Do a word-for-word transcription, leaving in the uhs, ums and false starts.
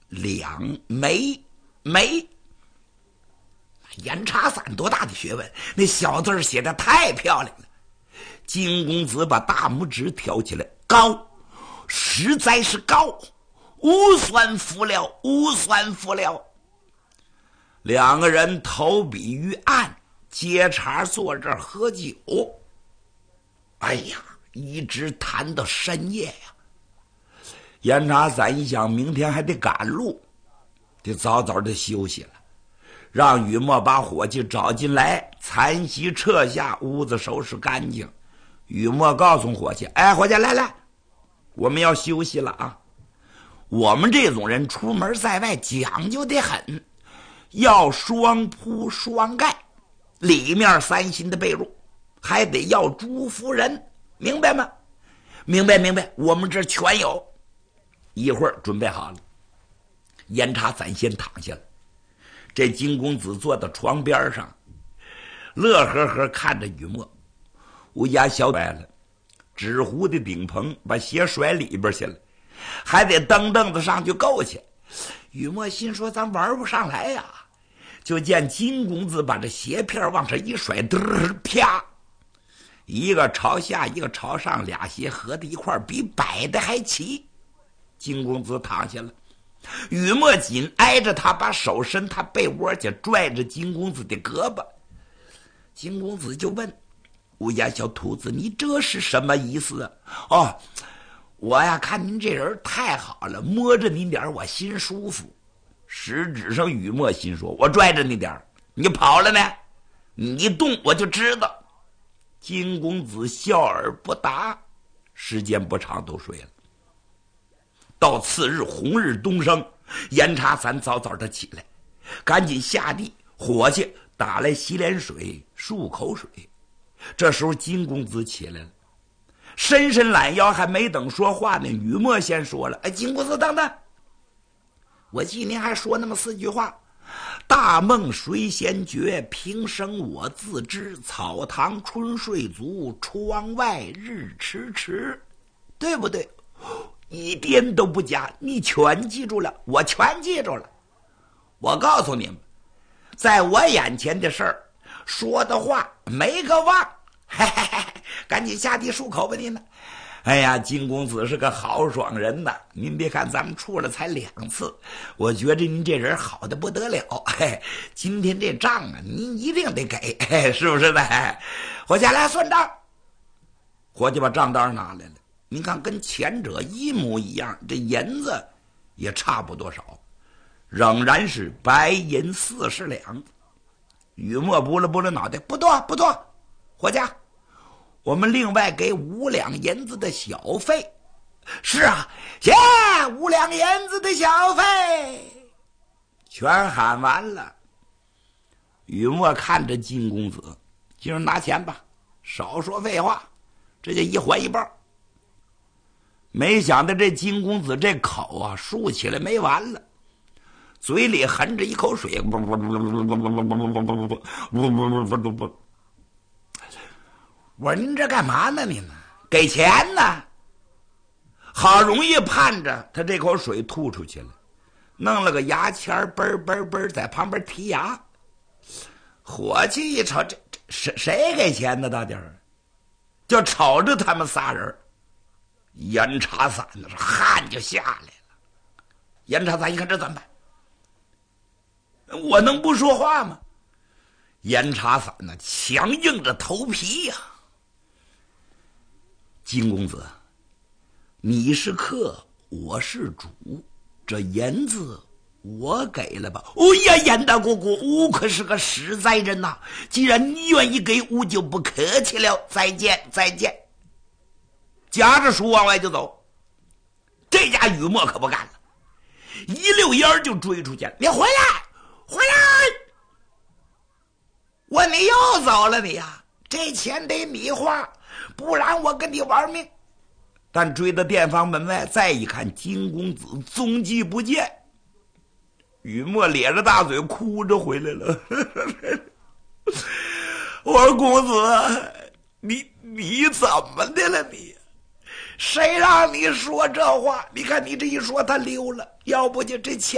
两枚枚。严查三多大的学问，那小字写的太漂亮了。金公子把大拇指挑起来，高，实在是高，无算服了，无算服了。两个人投笔于案，接茬坐这儿喝酒。哎呀，一直谈到深夜呀。严查三一想，明天还得赶路，得早早的休息了。让雨墨把伙计找进来，残席撤下，屋子收拾干净。雨墨告诉伙计：“哎，伙计，来来，我们要休息了啊！我们这种人出门在外讲究得很，要双铺双盖，里面三新的被褥，还得要朱夫人，明白吗？明白明白，我们这全有。一会儿准备好了。”严查咱先躺下了。这金公子坐到床边上，乐呵呵看着雨墨。乌鸦小歪了，纸糊的顶棚把鞋甩里边去了，还得蹬凳子上去够去。雨墨心说咱玩不上来呀，就见金公子把这鞋片往上一甩，嘚儿啪，一个朝下一个朝上，俩鞋合在一块比摆的还齐。金公子躺下了，雨墨紧挨着他，把手伸他被窝去，拽着金公子的胳膊。金公子就问乌鸦小兔子：“你这是什么意思啊？”“哦，我呀看您这人太好了，摸着您点我心舒服。”实质上雨墨心说：“我拽着你点你跑了呢，你一动我就知道。”金公子笑而不答，时间不长都睡了。到次日红日东升，严查三早早的起来，赶紧下地，伙计打来洗脸水漱口水。这时候金公子起来了，伸伸懒腰，还没等说话呢，雨墨先说了：“哎，金公子等等，我记您还说那么四句话：大梦谁先觉，平生我自知，草堂春睡足，窗外日迟迟，对不对？”“一点都不假，你全记住了，我全记住了。我告诉你们，在我眼前的事儿，说的话没个忘。嘿嘿嘿，赶紧下地漱口吧您呢。”“哎呀，金公子是个豪爽人呐！您别看咱们处了才两次，我觉着您这人好的不得了。嘿，今天这账啊，您一定得给，嘿，是不是的？伙计来算账。”伙计把账单拿来了。您看，跟前者一模一样，这银子也差不多少，仍然是白银四十两。雨墨拨了拨了脑袋：“不多不多，伙计，我们另外给五两银子的小费。”“是啊，耶，五两银子的小费。”全喊完了。雨墨看着金公子：“今儿拿钱吧，少说废话。”这就一环一半。没想到这金公子这口啊竖起来没完了，嘴里含着一口水，我说：“您这干嘛呢？您呢？给钱呢？”好容易盼着他这口水吐出去了，弄了个牙签嘣嘣嘣在旁边剔牙。伙计一瞅，这这谁谁给钱呢？到底儿就瞅着他们仨人。严查伞的汗就下来了。严查伞一看这怎么办？我能不说话吗？严查伞呢强硬着头皮呀、啊。金公子，你是客，我是主，这银子我给了吧。哦呀，严大姑姑，吾可是个实在人呐、啊！既然你愿意给，吾就不客气了。再见，再见。夹着书往外就走。这家雨墨可不干了，一溜烟就追出去。你回来，回来！我你又走了你呀？这钱得你花，不然我跟你玩命。但追到店房门外，再一看，金公子踪迹不见。雨墨咧着大嘴哭着回来了。我说公子，你你怎么的了你？谁让你说这话？你看你这一说他溜了，要不就这钱